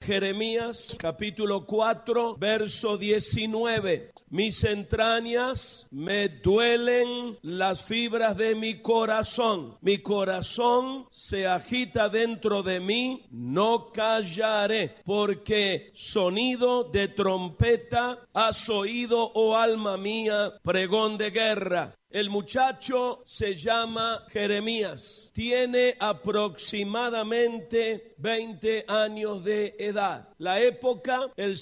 Jeremías capítulo 4, verso 19. Mis entrañas me duelen las fibras de mi corazón. Mi corazón se agita dentro de mí, no callaré, porque sonido de trompeta has oído, oh alma mía, pregón de guerra. El muchacho se llama Jeremías. Tiene aproximadamente 20 años de edad. La época, el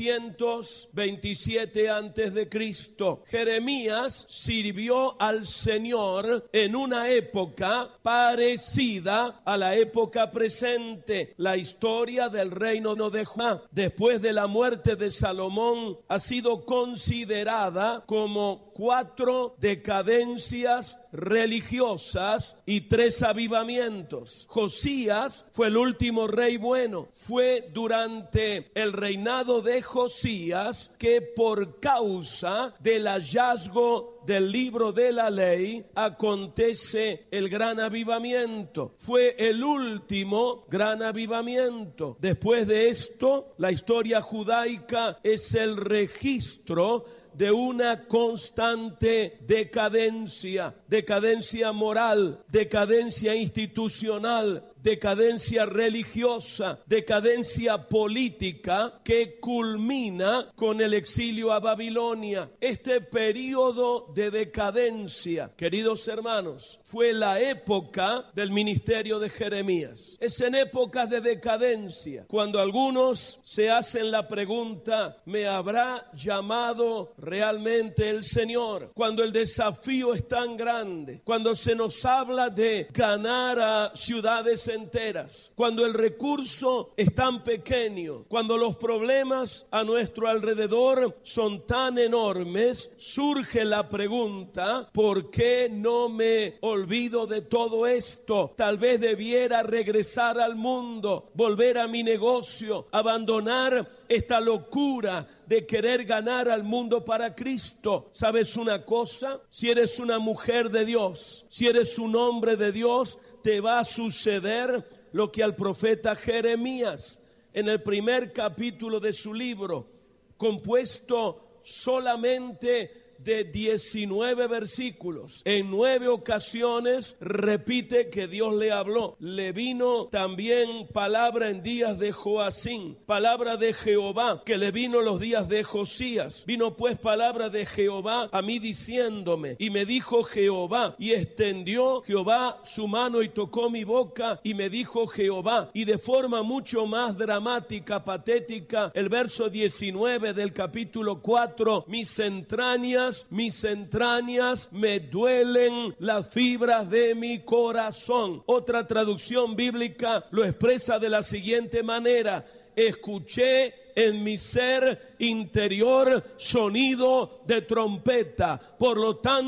627 antes de Cristo. Jeremías sirvió al Señor en una época parecida a la época presente. La historia del reino de Judá, después de la muerte de Salomón, ha sido considerada como 4 decadencias religiosas y 3 avivamientos. Josías fue el último rey bueno. Fue durante el reinado de Josías que, por causa del hallazgo del libro de la ley, acontece el gran avivamiento. Fue el último gran avivamiento. Después de esto, la historia judaica es el registro de una constante decadencia moral, decadencia institucional, decadencia religiosa, decadencia política que culmina con el exilio a Babilonia. Este periodo de decadencia, queridos hermanos, fue la época del ministerio de Jeremías. Es en épocas de decadencia cuando algunos se hacen la pregunta: ¿me habrá llamado realmente el Señor? Cuando el desafío es tan grande, cuando se nos habla de ganar a ciudades enteras, cuando el recurso es tan pequeño, cuando los problemas a nuestro alrededor son tan enormes, surge la pregunta: ¿por qué no me olvido de todo esto? Tal vez debiera regresar al mundo, volver a mi negocio, abandonar esta locura de querer ganar al mundo para Cristo. ¿Sabes una cosa? Si eres una mujer de Dios, si eres un hombre de Dios, te va a suceder lo que al profeta Jeremías, en el primer capítulo de su libro, compuesto solamente de 19 versículos, en 9 ocasiones repite que Dios le habló. Le vino también palabra en días de Joacín, palabra de Jehová que le vino los días de Josías. Vino pues palabra de Jehová a mí diciéndome, y me dijo Jehová, y extendió Jehová su mano y tocó mi boca, y me dijo Jehová. Y de forma mucho más dramática, patética, el verso 19 del capítulo 4, mis entrañas me duelen las fibras de mi corazón. Otra traducción bíblica lo expresa de la siguiente manera: escuché en mi ser interior sonido de trompeta, por lo tanto